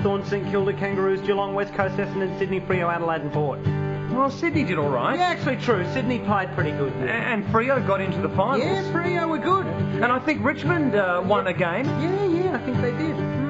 Thorn, St Kilda, Kangaroos, Geelong, West Coast, Essendon, Sydney, Freo, Adelaide and Port. Well, Sydney did all right. Yeah, actually true. Sydney played pretty good. Yeah. And Freo got into the finals. Yeah, Freo were good. And I think Richmond won a game. Yeah, I think they did.